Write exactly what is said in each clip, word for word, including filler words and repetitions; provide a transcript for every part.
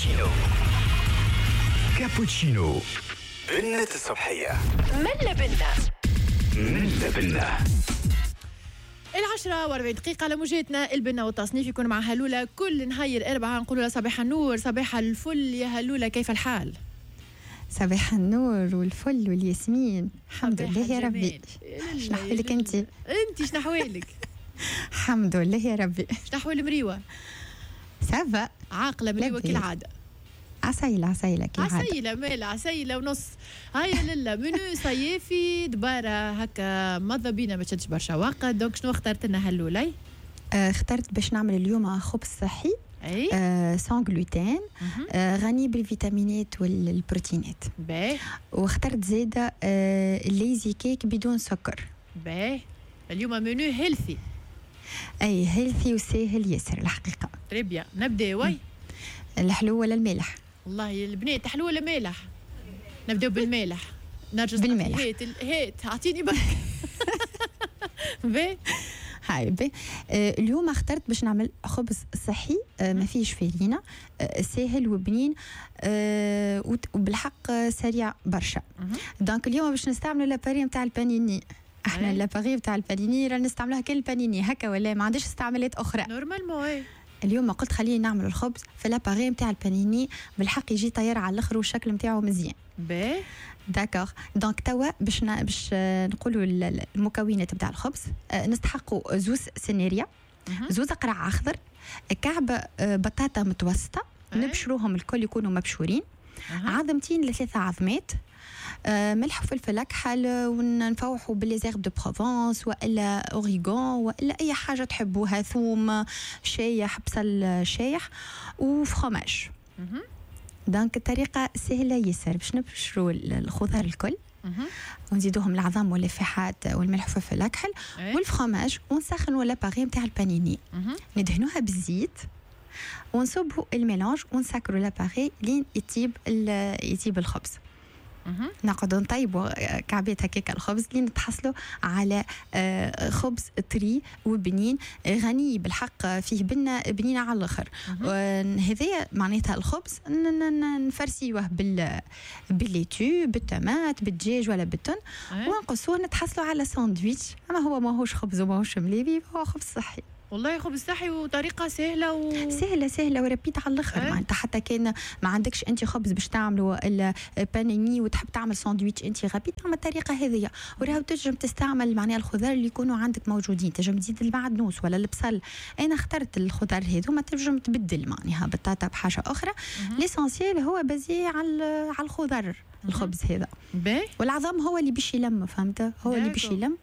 كابوتشينو كابوتشينو بنة الصبحية. ملا بنا ملا بنا العشرة واربعين دقيقة على موجاتنا البنا والتصنيف يكون مع هلولة كل نهاية أربعة نقول لها صباح النور صباح الفل يا هلولة كيف الحال؟ صباح النور والفل والياسمين الحمد لله يا ربي. شنحوالك انت؟ انت شنحوالك؟ الحمد لله يا ربي. شنحوال مريوة؟ سافا عاقلة مريوة كالعادة. عسيلة عسيلة كالعادة. عسيلة مالا عسيلة ونص. هيا لله منو صيفي دبارة هكا ماذا بينا ما تشدش برشا وقت. دونك شنو اخترت لنا هلولي؟ آه اخترت باش نعمل اليوم خبز صحي اي آه سان غلوتين آه غني بالفيتامينات والبروتينات. باهي. واخترت زيادة آه الليزي كيك بدون سكر. باهي. اليوم منو هيلثي. اي هيلثي وسهل ياسر الحقيقة. تري بيان نبدا وي. الحلو ولا المالح؟ والله البنات حلو ولا مالح؟ نبداو بالمالح. نرجس بالمالح. هات هات اعطيني برك. باهي. هاي بي آه اليوم اخترت باش نعمل خبز صحي آه ما فيش فارينة آه سهل وبنين آه وبالحق سريع برشا. دونك اليوم باش نستعملوا لاباري نتاع البانيني. احنا لاباري نتاع البانيني راه نستعملوها كل البانيني هكا ولا ما عنديش استعمالات اخرى نورمالمون اي. اليوم قلت خليني نعمل الخبز في لاباري نتاع البانيني بالحق يجي طيار على الاخر والشكل نتاعو مزيان. باهي. داكوغ دونك توا باش ن... باش نقولوا المكونات نتاع الخبز أه نستحقوا زوز سناريا زوز قرع اخضر كعبه بطاطا متوسطه نبشروهم الكل يكونوا مبشورين عظمتين لثلاثه عظمات أه ملح وفلفل اكحل ونفوحوا بالليزيرب دو بروفونس والا اوريغون والا اي حاجه تحبوها ثوم شايح بصل شايح وفرماج. دونك الطريقه سهله ياسر باش نبشروا الخضار الكل ونزيدوهم العظام واللفاحات والملح والفلفل الاكحل والفرماج ونسخنوا لاباري نتاع البانيني ندهنوها بالزيت ونصبوا الميلانج ونسكروا لاباري لين يطيب يطيب الخبز. نقعدوا نطيبوا كعبات هكاك الخبز لين نتحصلوا على خبز طري وبنين غني بالحق فيه بنه بنينه على الاخر. هذايا معناتها الخبز نفرسيوه بال بالليتو بالطماط بالدجاج ولا بالتون ونقصوه نتحصلوا على ساندويتش. اما هو ماهوش خبز وماهوش مليبي هو خبز صحي. والله خبز صحي وطريقه سهله و... سهله سهله وربيت على الاخر. أه؟ معناتها حتى كان ما عندكش انت خبز باش تعملوا البانيني وتحب تعمل ساندويتش انت غبيت تعمل الطريقه هذيا وراهو تنجم تستعمل معناها الخضار اللي يكونوا عندك موجودين. تنجم تزيد المعدنوس ولا البصل. انا اخترت الخضار هذوما تنجم تبدل معناها بطاطا بحاجه اخرى. ليسونسيال هو بازي على على الخضار الخبز هذا. باهي. والعظام هو اللي باش يلم فهمت هو اللي باش يلم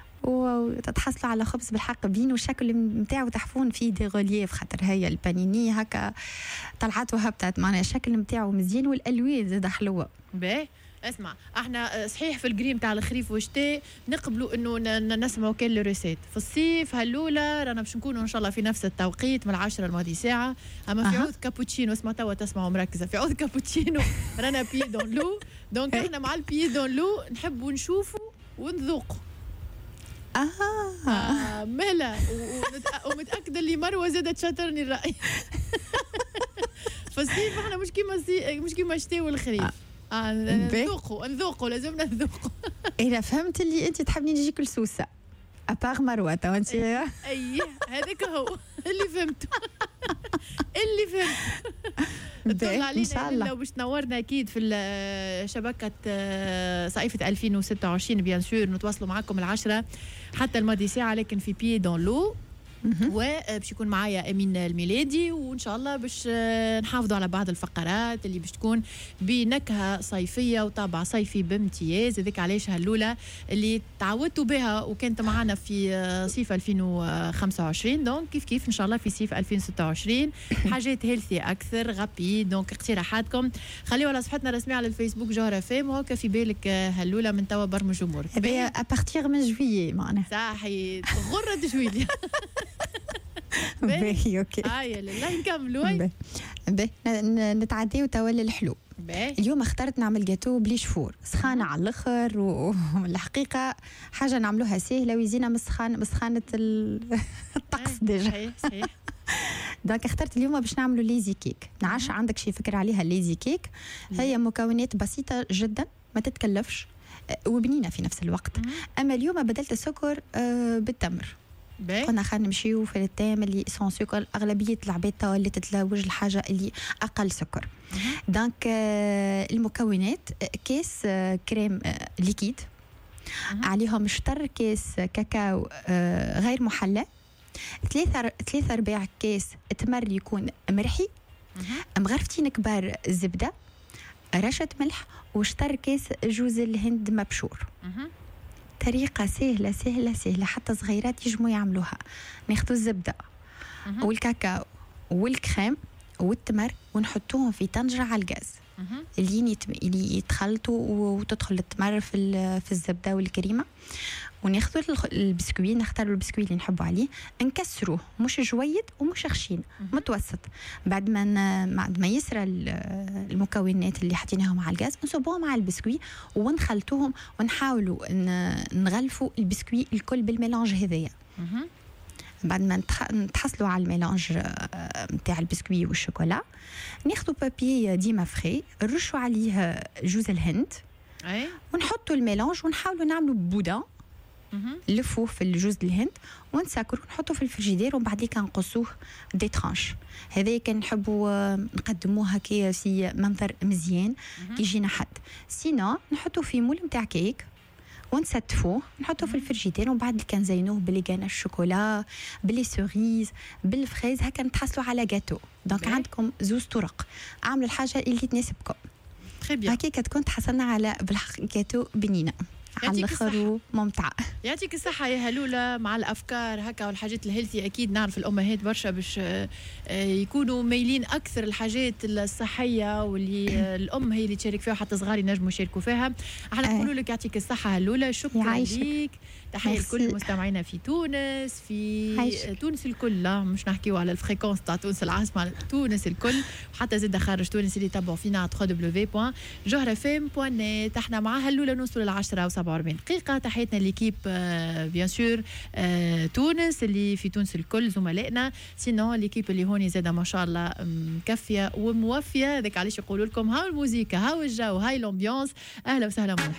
وتتحصلوا على خبز بالحق بين والشكل نتاعو تحفون فيه دي غولييف خاطر هي البانيني هكا طلعت وهبطت معناها الشكل نتاعو مزيان والالوان زاده حلوه. باهي. اسمع احنا صحيح في الجريم تاع الخريف والشتاء نقبلوا انه نسمعوا كل الريسيت. في الصيف هلوله رانا باش نكونوا ان شاء الله في نفس التوقيت من العشرة الماضي ساعه. اما في أه. عود كابوتشينو اسمع توا تسمعوا مركزه في عود كابوتشينو رانا بي دون لو. دونك احنا مع البي دون لو نحبوا نشوفوا ونذوقوا. آه. آه مهلا ومتأكدة اللي مروة زادت شاطرني الرأي. فالصيف احنا مش كيما مش كيما الشتاء والخريف. آه نذوقوا نذوقوا لازمنا نذوقوا. إذا فهمت اللي أنت تحبني نجيك السوسة أبار مروة تو أنت. أيه هذاك هو اللي فهمته. اللي فهمت. اتصل علينا لو باش تنورنا اكيد في شبكه صيفه ألفين وستة وعشرين بيان سور نتواصلوا معكم العشرة حتى الماضي ساعه لكن في بي دون لو. وباش يكون معايا امين الميلادي وان شاء الله باش نحافظوا على بعض الفقرات اللي باش تكون بنكهه صيفيه وطابع صيفي بامتياز. هذيك علاش هاللوله اللي تعودتوا بها وكانت معنا في صيف ألفين وخمسة وعشرين. دونك كيف كيف ان شاء الله في صيف ألفين وستة وعشرين حاجات هيلثي اكثر غابي. دونك اقتراحاتكم خليوا على صفحتنا الرسميه على الفيسبوك جوهره فام وهكا في بالك هاللوله من توا برمج امورك. هذا ابارتيغ من جويي معناها صحيح غره جويليا. باهي اوكي. هاي لله نكملوا. باهي نتعداو توا للحلو. اليوم اخترت نعمل جاتو بلي شفور سخانه على الاخر والحقيقه حاجه نعملوها سهله ويزينا مسخان مسخانه الطقس ديجا. صحيح صحيح. دونك اخترت اليوم باش نعملوا ليزي كيك. نعرفش عندك شي فكره عليها الليزي كيك؟ هي مكونات بسيطه جدا ما تتكلفش وبنينه في نفس الوقت. اما اليوم بدلت السكر بالتمر. قلنا خلينا نمشيو في التام اللي سون سكر. اغلبيه العباد اللي تتلوج الحاجه اللي اقل سكر. دونك المكونات كيس كريم ليكيد، عليهم شطر كيس كاكاو غير محلى، ثلاثة ثلاثة أرباع كيس تمر يكون مرحي، مغرفتين كبار زبدة، رشة ملح، وشطر كيس جوز الهند مبشور. طريقة سهلة سهلة سهلة حتى صغيرات يجموا يعملوها. ناخذوا الزبدة والكاكاو والكريم والتمر ونحطوهم في طنجرة على الغاز اللي اللي يتخلطوا وتدخل التمر في في الزبدة والكريمة. وناخذوا البسكوي، نختاروا البسكوي اللي نحبوا عليه، نكسروه مش جويد ومش خشين، متوسط. بعد ما بعد ما يسرى المكونات اللي حطيناهم على الغاز نصبوهم على البسكوي ونخلطوهم ونحاولوا نغلفوا البسكوي الكل بالميلانج هذايا. بعد ما نتحصلوا على الميلانج نتاع البسكوي والشوكولا ناخذوا بابي ديما فري نرشوا عليه جوز الهند اي ونحطوا الميلانج ونحاولوا نعملوا بودان نلفوه في الجوز الهند ونسكروا ونحطوه في الفريجيدير ومن بعد كنقصوه دي ترانش. هذا كان نحبوا نقدموها كي في منظر مزيان كي يجينا حد. سينا نحطوه في مول نتاع كيك ونستفوه نحطوه في الفريجيدير ومن بعد كان زينوه بلي غانا الشوكولا باللي سوريز بالفريز هكا نتحصلوا على جاتو. دونك عندكم زوز طرق، اعملوا الحاجه اللي تناسبكم. تري بيان. هكا كتكون تحصلنا على بالحق جاتو بنينه على الاخر ممتع. يعطيك الصحة يا هلولة مع الأفكار هكا والحاجات الهيلثي. أكيد نعرف الأمهات برشا باش يكونوا ميلين أكثر الحاجات الصحية واللي الأم هي اللي تشارك فيها وحتى صغار ينجموا يشاركوا فيها. احنا نقولوا لك يعطيك الصحة هلولة، شكرا ليك. تحية لكل مستمعينا في تونس، في عايشك. تونس الكل، مش نحكيو على الفريكونس تاع تونس العاصمة، تونس الكل وحتى زاد خارج تونس اللي يتابعوا فينا على دبليو دبليو دبليو دوت جوهرة اف ام دوت نت. احنا مع هلولة نوصلوا للعشرة وسبعة وأربعين دقيقة. تحياتنا ليكيب بيان سور تونس اللي في تونس الكل زملائنا، سينو ليكيب اللي هوني زاده ما شاء الله مكفيه وموفيه. ذاك علاش يقولوا لكم هاو الموسيقى هاو الجو هاي الامبيونس. اهلا وسهلا.